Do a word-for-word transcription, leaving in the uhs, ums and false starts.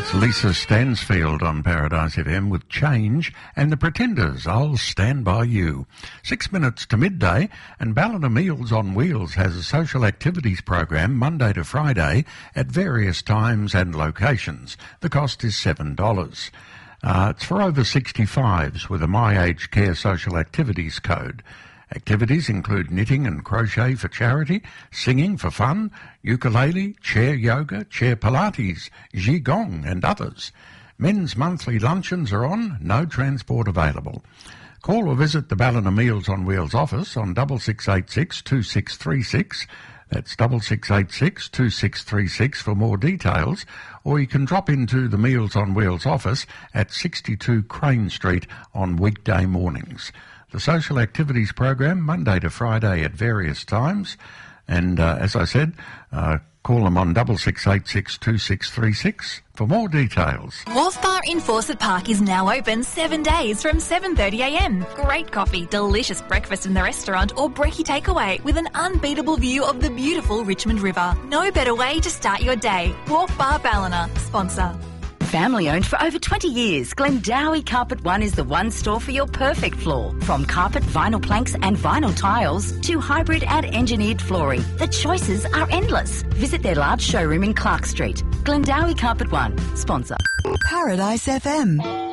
That's Lisa Stansfield on Paradise F M with Change and the Pretenders, I'll Stand By You. Six minutes to midday, and Ballina Meals on Wheels has a social activities program Monday to Friday at various times and locations. The cost is seven dollars. Uh, it's for over sixty-fives with a My Aged Care social activities code. Activities include knitting and crochet for charity, singing for fun, ukulele, chair yoga, chair pilates, qigong and others. Men's monthly luncheons are on, no transport available. Call or visit the Ballina Meals on Wheels office on six six eight six, two six three six. That's six six eight six, two six three six for more details, or you can drop into the Meals on Wheels office at sixty-two Crane Street on weekday mornings. The social activities program, Monday to Friday at various times. And uh, as I said, uh, call them on six six eight six, two six three six for more details. Wharf Bar in Fawcett Park is now open seven days from seven thirty a m. Great coffee, delicious breakfast in the restaurant or brekkie takeaway with an unbeatable view of the beautiful Richmond River. No better way to start your day. Wharf Bar Ballina, sponsor. Family owned for over twenty years, Glendowie Carpet One is the one store for your perfect floor. From carpet, vinyl planks and vinyl tiles to hybrid and engineered flooring, the choices are endless. Visit their large showroom in Clark Street. Glendowie Carpet One, sponsor. Paradise F M.